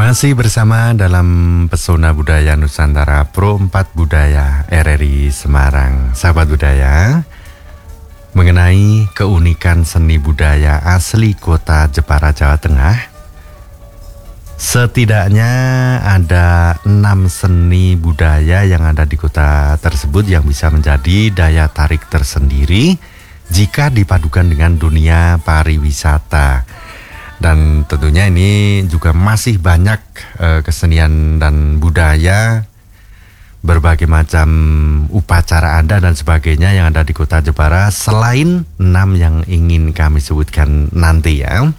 Masih bersama dalam Pesona Budaya Nusantara Pro 4 Budaya RRI Semarang. Sahabat budaya, mengenai keunikan seni budaya asli kota Jepara, Jawa Tengah, setidaknya ada 6 seni budaya yang ada di kota tersebut yang bisa menjadi daya tarik tersendiri jika dipadukan dengan dunia pariwisata. Dan tentunya ini juga masih banyak kesenian dan budaya, berbagai macam upacara adat dan sebagainya yang ada di kota Jepara selain 6 yang ingin kami sebutkan nanti ya.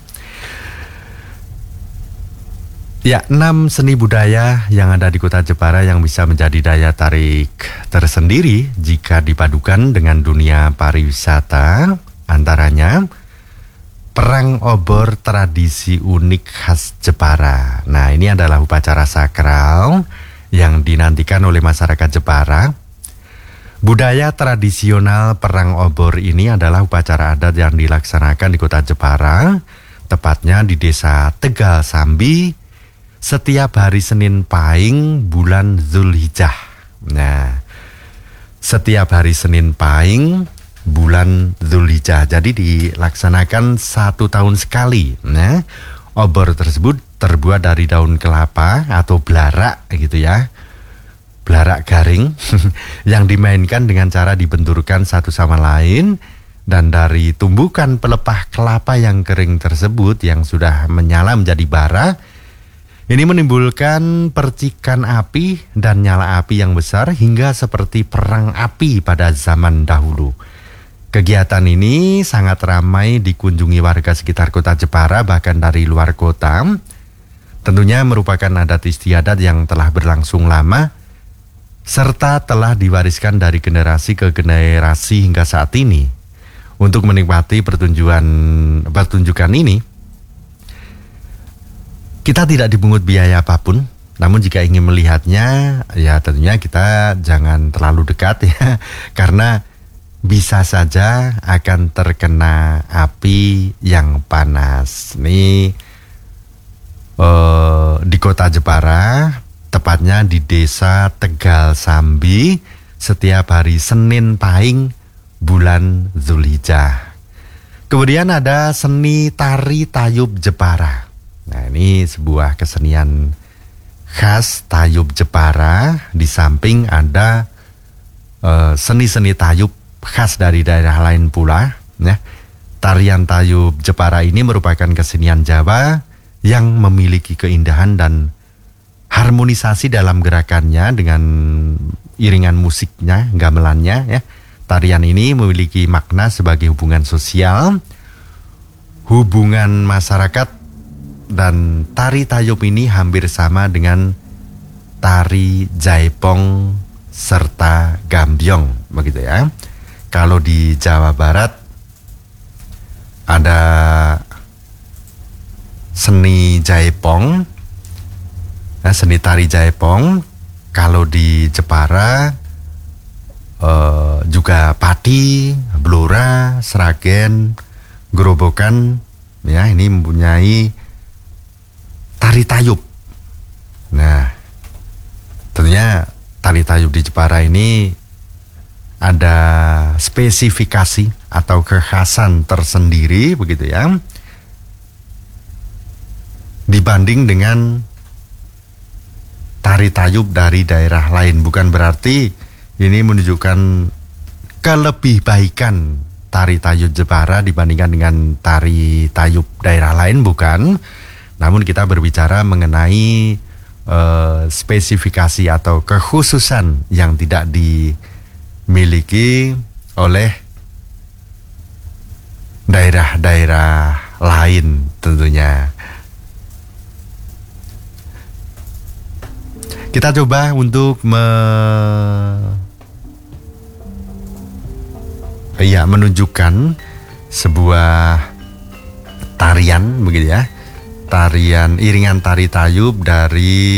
Ya, 6 seni budaya yang ada di kota Jepara yang bisa menjadi daya tarik tersendiri jika dipadukan dengan dunia pariwisata, antaranya perang obor tradisi unik khas Jepara. Nah, ini adalah upacara sakral yang dinantikan oleh masyarakat Jepara. Budaya tradisional perang obor ini adalah upacara adat yang dilaksanakan di kota Jepara, tepatnya di desa Tegal Sambi, setiap hari Senin Pahing bulan Zulhijjah. Nah, setiap hari Senin Pahing bulan Zulhijjah. Jadi dilaksanakan 1 tahun sekali. Nah, obor tersebut terbuat dari daun kelapa atau blarak gitu ya. Blarak garing yang dimainkan dengan cara dibenturkan satu sama lain, dan dari tumbukan pelepah kelapa yang kering tersebut yang sudah menyala menjadi bara, ini menimbulkan percikan api dan nyala api yang besar hingga seperti perang api pada zaman dahulu. Kegiatan ini sangat ramai dikunjungi warga sekitar kota Jepara, bahkan dari luar kota. Tentunya merupakan adat istiadat yang telah berlangsung lama, serta telah diwariskan dari generasi ke generasi hingga saat ini. Untuk menikmati pertunjukan ini, kita tidak dipungut biaya apapun. Namun jika ingin melihatnya, ya tentunya kita jangan terlalu dekat ya, karena bisa saja akan terkena api yang panas. Ini di kota Jepara, tepatnya di desa Tegal Sambi, setiap hari Senin Pahing bulan Zulhijjah. Kemudian ada seni tari tayub Jepara. Nah, ini sebuah kesenian khas tayub Jepara. Di samping ada seni-seni tayub khas dari daerah lain pula ya. Tarian tayub Jepara ini merupakan kesenian Jawa yang memiliki keindahan dan harmonisasi dalam gerakannya dengan iringan musiknya, gamelannya ya. Tarian ini memiliki makna sebagai hubungan sosial, hubungan masyarakat, dan tari tayub ini hampir sama dengan tari jaipong serta gambyong begitu ya. Kalau di Jawa Barat ada seni jaipong, seni tari jaipong. Kalau di Jepara juga pati, blora, sragen, gerobokan, ya ini mempunyai tari tayub. Nah, tentunya tari tayub di Jepara ini ada spesifikasi atau kekhasan tersendiri begitu ya, dibanding dengan tari tayub dari daerah lain. Bukan berarti ini menunjukkan kelebihbaikan tari tayub Jepara dibandingkan dengan tari tayub daerah lain, bukan. Namun kita berbicara mengenai spesifikasi atau kekhususan yang tidak dimiliki oleh daerah-daerah lain tentunya. Kita coba untuk menunjukkan sebuah tarian begitu ya. Tarian iringan tari tayub dari